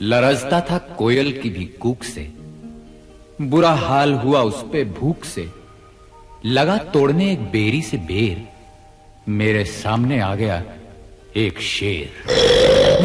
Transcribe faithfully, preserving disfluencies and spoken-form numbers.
लरजता था कोयल की भी कूक से, बुरा हाल हुआ उस पे भूख से। लगा तोड़ने एक बेरी से बेर, मेरे सामने आ गया एक शेर।